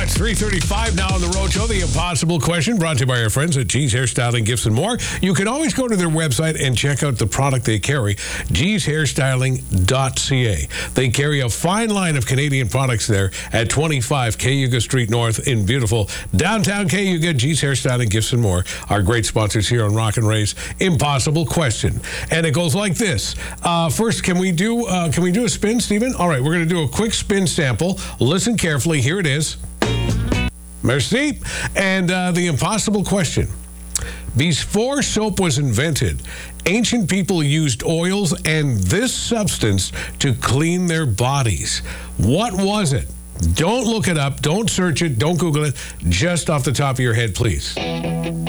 It's 3:35 now on the Road Show. The Impossible Question, brought to you by our friends at G's Hairstyling, Gifts and More. You can always go to their website and check out the product they carry, gshairstyling.ca. They carry a fine line of Canadian products there at 25 Cayuga Street North in beautiful downtown Cayuga. G's Hairstyling, Gifts and More are great sponsors here on Rock and Ray's Impossible Question. And it goes like this. First, can we do a spin, Stephen? All right, we're going to do a quick spin sample. Listen carefully. Here it is. Merci. And the impossible question. Before soap was invented, ancient people used oils and this substance to clean their bodies. What was it? Don't look it up. Don't search it. Don't Google it. Just off the top of your head, please.